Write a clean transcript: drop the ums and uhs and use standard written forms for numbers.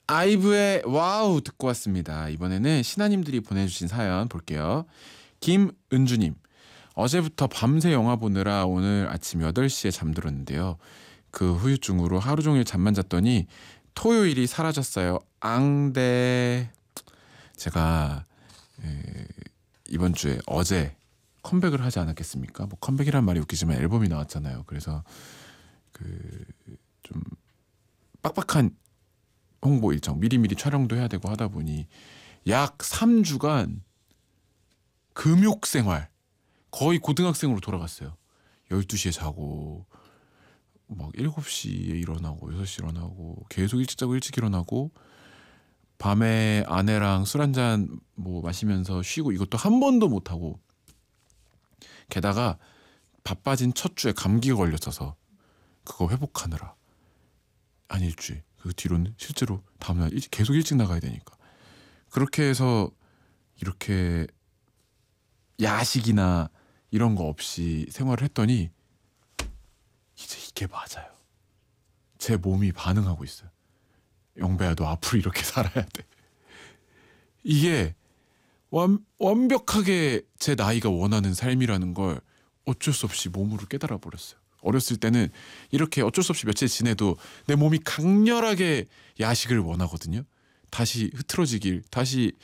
아이브의 와우 듣고 왔습니다. 이번에는 신하님들이 보내주신 사연 볼게요. 김은주님, 어제부터 밤새 영화 보느라 오늘 아침 8시에 잠들었는데요. 그 후유증으로 하루 종일 잠만 잤더니 토요일이 사라졌어요. 앙대. 제가 이번 주에 어제 컴백을 하지 않았겠습니까? 뭐 컴백이란 말이 웃기지만 앨범이 나왔잖아요. 그래서 그 좀 빡빡한 홍보 일정 미리미리 촬영도 해야 되고 하다 보니 약 3주간 금욕 생활, 거의 고등학생으로 돌아갔어요. 12시에 자고 막 7시에 일어나고 6시에 일어나고 계속 일찍 자고 일찍 일어나고 밤에 아내랑 술 한잔 뭐 마시면서 쉬고, 이것도 한 번도 못 하고, 게다가 바빠진 첫 주에 감기가 걸렸어서 그거 회복하느라 한 일주일, 그 뒤로는 실제로 다음날 계속 일찍 나가야 되니까 그렇게 해서 이렇게 야식이나 이런 거 없이 생활을 했더니 이제 이게 맞아요. 제 몸이 반응하고 있어요. 영배야, 너 앞으로 이렇게 살아야 돼. 이게 완벽하게 제 나이가 원하는 삶이라는 걸 어쩔 수 없이 몸으로 깨달아 버렸어요. 어렸을 때는 이렇게 어쩔 수 없이 며칠 지내도 내 몸이 강렬하게 야식을 원하거든요. 다시 흐트러지길, 다시